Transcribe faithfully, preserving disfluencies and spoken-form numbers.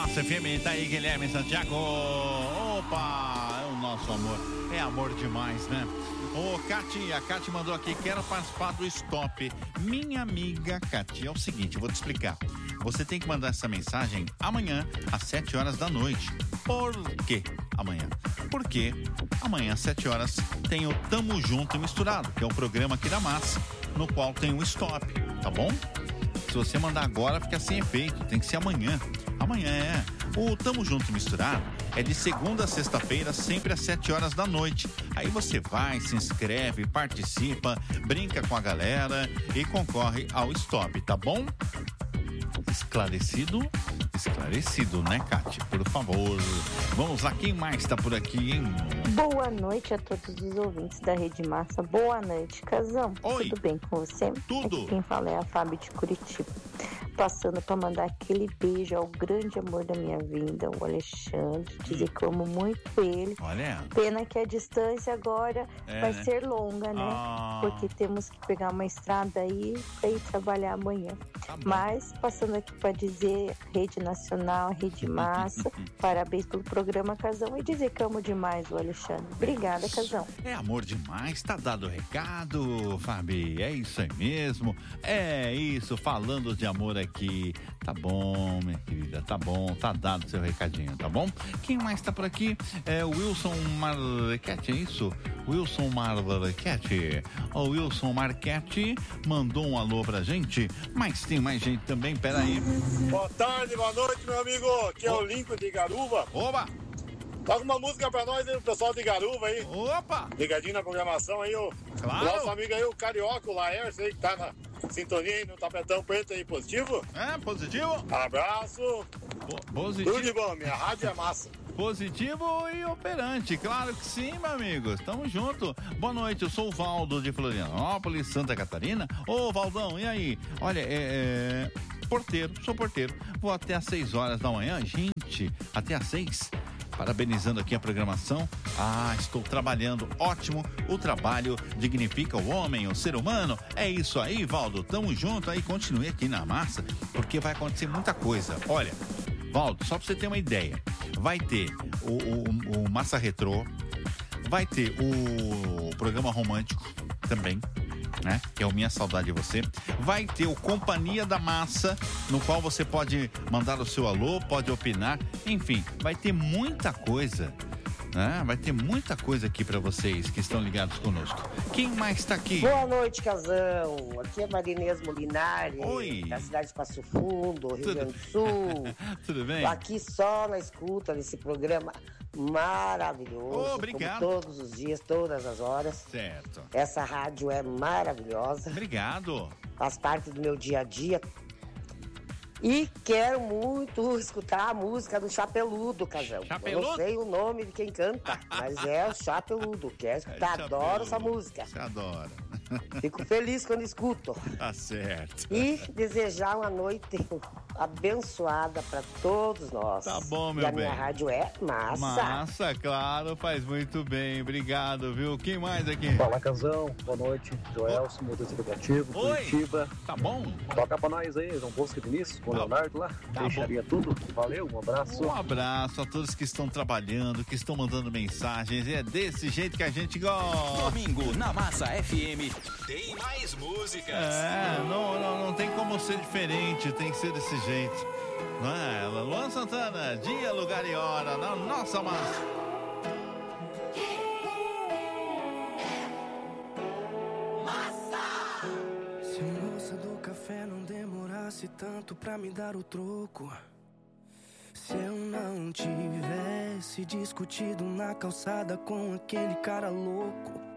Massa F M, tá aí Guilherme Santiago. Opa, é o nosso amor. É amor demais, né? Ô, Cati, a Cati mandou aqui, quero participar do Stop. Minha amiga Cati, é o seguinte, eu vou te explicar. Você tem que mandar essa mensagem amanhã, às sete horas da noite. Por quê amanhã? Porque amanhã, às sete horas, tem o Tamo Junto e Misturado, que é um programa aqui da Massa, no qual tem o Stop, tá bom? Se você mandar agora, fica sem efeito, tem que ser amanhã. Amanhã é. O Tamo Junto e Misturado é de segunda a sexta-feira, sempre às sete horas da noite. Aí você vai, se inscreve, participa, brinca com a galera e concorre ao Stop, tá bom? Esclarecido? Esclarecido, né, Cati? Por favor. Vamos lá, quem mais tá por aqui, hein? Boa noite a todos os ouvintes da Rede Massa. Boa noite, Casão. Oi. Tudo bem com você? Tudo. Aqui quem fala é a Fábio de Curitiba. Passando para mandar aquele beijo ao grande amor da minha vida, o Alexandre. Dizer que eu amo muito ele. Olha. Pena que a distância agora É, vai né? ser longa, né? Ah. Porque temos que pegar uma estrada aí para ir trabalhar amanhã. Tá bom. Mas, passando aqui para dizer, Rede Nacional, Rede Massa, parabéns pelo programa, Casão, e dizer que amo demais o Alexandre. Obrigada, Casão. É amor demais, tá dado o recado, Fabi, é isso aí mesmo, é isso, falando de amor aqui, tá bom, minha querida, tá bom, tá dado o seu recadinho, tá bom? Quem mais tá por aqui? É o Wilson Marquete, é isso? Wilson Marquete, o Wilson Marquete mandou um alô pra gente, mas tem mais gente também, peraí. Boa tarde, boa noite, meu amigo, aqui é o Lincoln de Garuva. Oba! Toca uma música pra nós aí, o pessoal de Garuva aí. Opa! Ligadinho na programação aí, o Claro. nosso amigo aí, o Carioca, o Laércio aí, que tá na sintonia aí no tapetão preto aí, positivo. É, positivo? Abraço. Po- positivo. Tudo de bom, minha rádio é massa. Positivo e operante, claro que sim, meu amigo. Estamos juntos. Boa noite, eu sou o Valdo de Florianópolis, Santa Catarina. Ô, Valdão, e aí? Olha, é, é... porteiro, sou porteiro. Vou até às seis horas da manhã, gente, até às seis. Parabenizando aqui a programação. Ah, estou trabalhando. Ótimo. O trabalho dignifica o homem, o ser humano. É isso aí, Valdo. Tamo junto aí. Continue aqui na Massa, porque vai acontecer muita coisa. Olha, Valdo, só pra você ter uma ideia. Vai ter o, o, o Massa Retrô. Vai ter o programa romântico também, né? Que é o Minha Saudade de Você. Vai ter o Companhia da Massa, no qual você pode mandar o seu alô, pode opinar. Enfim, vai ter muita coisa, né? Vai ter muita coisa aqui pra vocês que estão ligados conosco. Quem mais tá aqui? Boa noite, Casão. Aqui é Marinês Molinari, Oi. da cidade de Passo Fundo, Rio Tudo- Grande do Sul. Tudo bem? Aqui só na escuta desse programa maravilhoso. Oh, obrigado. Como todos os dias, todas as horas. Certo. Essa rádio é maravilhosa. Obrigado. Faz parte do meu dia a dia. E quero muito escutar a música do Chapeludo, Casão. Chapeludo? Eu não sei o nome de quem canta, mas é o Chapeludo. Quero escutar, É adoro Chapeludo. essa música. Você adora. Fico feliz quando escuto. Tá certo. E desejar uma noite abençoada para todos nós. Tá bom, meu e a bem. minha rádio é massa. Massa, claro, faz muito bem. Obrigado, viu? Quem mais aqui? Fala, Casão. Boa noite. Joelson, motorista aplicativo, Oi. Curitiba. Tá bom? Toca pra nós aí, João Bosco e Vinícius, com o Tá. Leonardo lá. Tá Deixaria tudo. Valeu, um abraço. Um abraço a todos que estão trabalhando, que estão mandando mensagens. É desse jeito que a gente gosta. Domingo na Massa F M tem mais músicas. É, não, não, não tem como ser diferente, tem que ser desse jeito. Não é? Luan Santana, dia, lugar e hora, na nossa massa. Se a moça do café não demorasse tanto pra me dar o troco, se eu não tivesse discutido na calçada com aquele cara louco,